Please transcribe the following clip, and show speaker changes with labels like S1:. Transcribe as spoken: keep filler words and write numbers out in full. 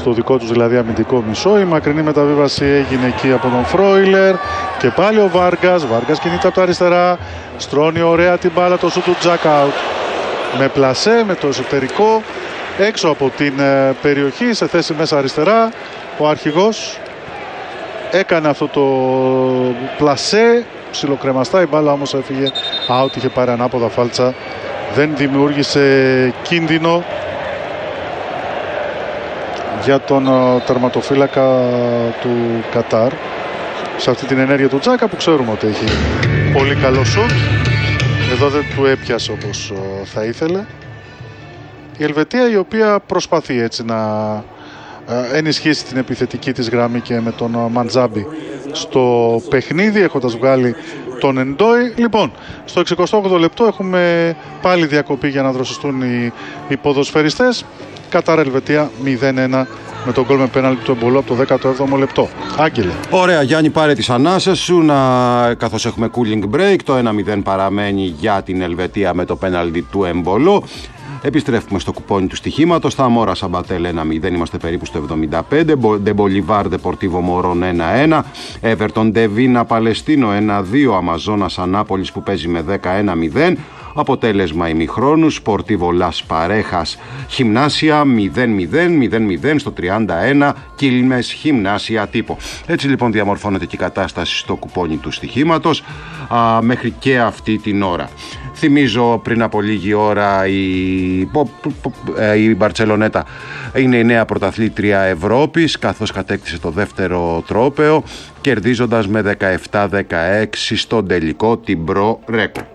S1: στο δικό τους δηλαδή αμυντικό μισό. Η μακρινή μεταβίβαση έγινε εκεί από τον Φρόιλερ και πάλι ο Βάργκας. Βάργκας κινείται από τα αριστερά, στρώνει ωραία την μπάλα, το σου του jack out με πλασέ, με το εσωτερικό έξω από την περιοχή σε θέση μέσα αριστερά. Ο αρχηγός έκανε αυτό το πλασέ, ψιλοκρεμαστά η μπάλα όμως έφυγε out, είχε πάρει ανάποδα φάλτσα, δεν δημιούργησε κίνδυνο για τον τερματοφύλακα του Κατάρ σε αυτή την ενέργεια του Τζάκα, που ξέρουμε ότι έχει πολύ καλό σουτ. Εδώ δεν του έπιασε όπως θα ήθελε. Η Ελβετία, η οποία προσπαθεί έτσι να ενισχύσει την επιθετική της γραμμή και με τον Μαντζάμπι στο παιχνίδι, έχοντας βγάλει τον Εντόι. Λοιπόν, στο εξηκοστό όγδοο λεπτό έχουμε πάλι διακοπή για να δροσιστούν οι, οι ποδοσφαιριστές. Κατάρ Ελβετία μηδέν ένα με τον γκολ με πέναλτι του Εμπολό από το δέκατο έβδομο λεπτό. Άγγελε.
S2: Ωραία, Γιάννη, πάρε τις ανάσες σου, να... καθώς έχουμε cooling break. Το ένα μηδέν παραμένει για την Ελβετία με το πέναλτι του Εμπολό. Επιστρέφουμε στο κουπόνι του στοιχήματος. Θα Μόρα Σαμπατέλ ένα μηδέν, είμαστε περίπου στο εβδομήντα πέντε. Ντεμπολιβάρ Δεπορτίβο Μωρόν ένα ένα. Εύερτον Ντεβίνα Παλαιστίνο ένα δύο. Αμαζόνας Ανάπολης που παίζει με δέκα ένα μηδέν. Αποτέλεσμα ημιχρόνου. Σπορτίβο Λας Παρέχας Χιμνάσια μηδέν μηδέν. μηδέν μηδέν στο τριάντα ένα. Κίλμες Χιμνάσια Τύπο. Έτσι λοιπόν διαμορφώνεται και η κατάσταση στο κουπόνι του στοιχήματος α, μέχρι και αυτή την ώρα. Θυμίζω, πριν από λίγη ώρα η, η Μπαρτσελονέτα είναι η νέα πρωταθλήτρια Ευρώπης, καθώς κατέκτησε το δεύτερο τρόπαιο, κερδίζοντας με δεκαεπτά δεκαέξι στον τελικό την Προ Ρέκο.